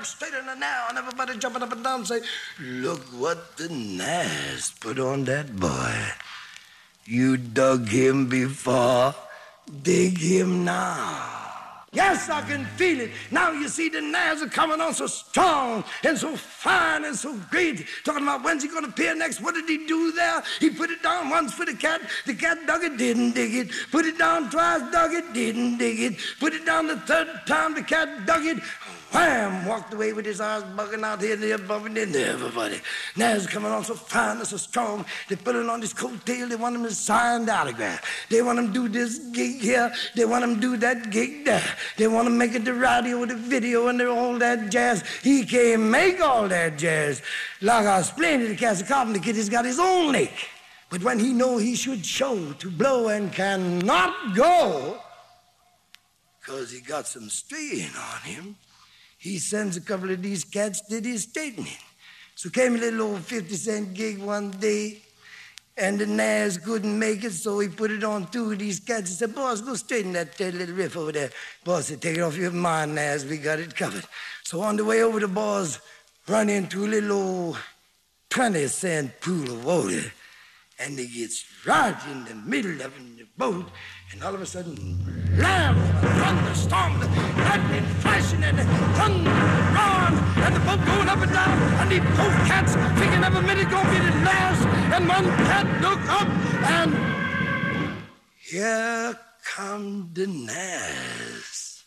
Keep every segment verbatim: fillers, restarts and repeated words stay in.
straighter than now, and everybody jumping up and down and say, look what the Naz put on that boy. You dug him before, dig him now. Yes, I can feel it. Now you see the Naz are coming on so strong and so fine and so great. Talking about when's he going to appear next. What did he do there? He put it down once for the cat. The cat dug it, didn't dig it. Put it down twice, dug it, didn't dig it. Put it down the third time, the cat dug it. Wham! Walked away with his eyes bugging out here and there, bumping into everybody. Naz coming on so fine and so strong. They put it on his coattail. They want him to sign the autograph. They want him to do this gig here. They want him to do that gig there. They want to make it the radio, the video, and all that jazz. He can't make all that jazz. Like I explained to the Castle Carpenter kid, he's got his own lick. But when he know he should show to blow and cannot go, because he got some strain on him, he sends a couple of these cats to his straightening. So came a little old fifty cent gig one day, and the Naz couldn't make it, so he put it on two of these cats. He said, boss, go straighten that, that little riff over there. Boss said, take it off your mind, Naz, we got it covered. So on the way over, the boss run into a little old twenty cent pool of water, and he gets right in the middle of the boat, and all of a sudden, blam, thunderstorm, the lightning flashing, and the thunder roaring, and the boat going up and down, and the both cats thinking every minute gonna be the last, and one cat look up, and here come the Naz,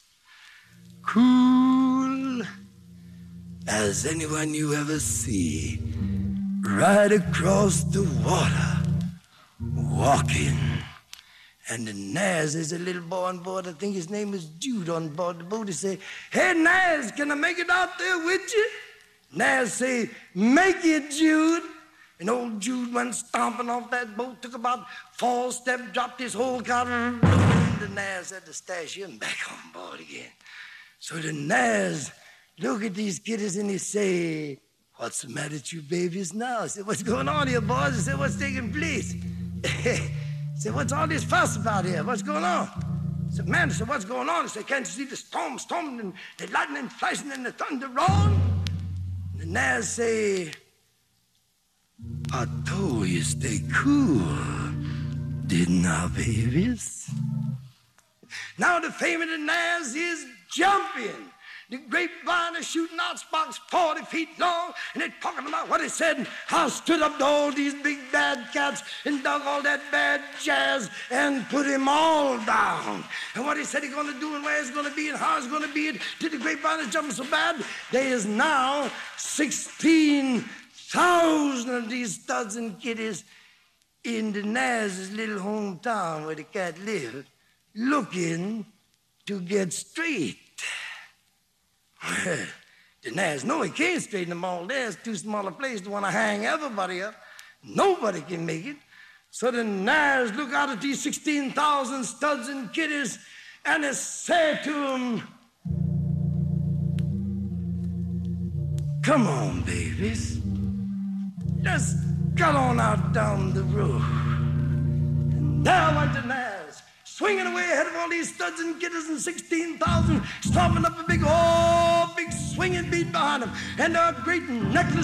cool as anyone you ever see, right across the water, walking. And the Naz is a little boy on board. I think his name is Jude on board the boat. He say, hey, Naz, can I make it out there with you? Naz say, make it, Jude. And old Jude went stomping off that boat, took about four steps, dropped his whole car, and the Naz had to stash him back on board again. So the Naz look at these kiddies and he say, what's the matter with you babies now? I said, what's going on here, boys? I said, what's taking place? I said, what's all this fuss about here? What's going on? I said, man, I said, what's going on? I said, can't you see the storm, storming, and the lightning flashing, and the thunder roaring? And the Naz say, I told you stay cool, didn't I, babies? Now the fame of the Naz is jumping. The grapevine is shooting out sparks forty feet long, and they're talking about what he said. And I stood up to all these big bad cats and dug all that bad jazz and put him all down. And what he said he's going to do and where he's going to be and how he's going to be it till the grapevine is jumping so bad. There is now sixteen thousand of these studs and kiddies in the Naz's little hometown where the cat lived, looking to get straight. The Naz know he can't straighten them all. There's too small a place to want to hang everybody up. Nobody can make it. So the Naz look out at these sixteen thousand studs and kiddies and they say to them, come on, babies. Just cut on out down the road. And there went the Naz, swinging away ahead of all these studs and kiddies and sixteen thousand, stomping up a big, oh, big swinging beat behind him. And a great necklace